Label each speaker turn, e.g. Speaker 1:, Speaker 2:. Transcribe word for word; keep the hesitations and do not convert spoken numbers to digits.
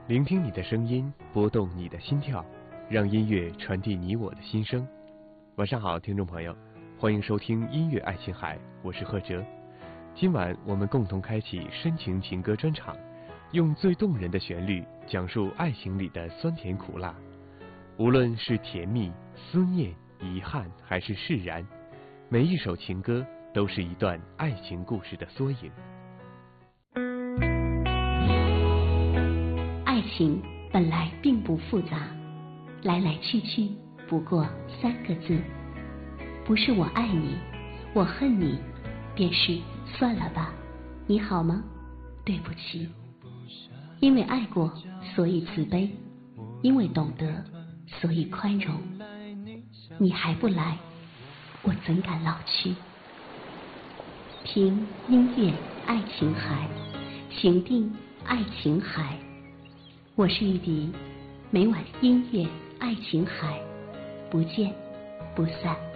Speaker 1: 聆听你的声音，拨动你的心跳，让音乐传递你我的心声。晚上好，听众朋友，欢迎收听音乐爱琴海，我是贺哲。今晚我们共同开启深情情歌专场，用最动人的旋律讲述爱情里的酸甜苦辣。无论是甜蜜、思念、遗憾还是释然，每一首情歌都是一段爱情故事的缩影。
Speaker 2: 爱情本来并不复杂，来来去去不过三个字，不是我爱你，我恨你，便是算了吧，你好吗？对不起。因为爱过，所以慈悲；因为懂得，所以宽容。你还不来，我怎敢老去？听音乐爱琴海，情定爱琴海。我是玉笛，每晚音乐爱琴海，不见不散。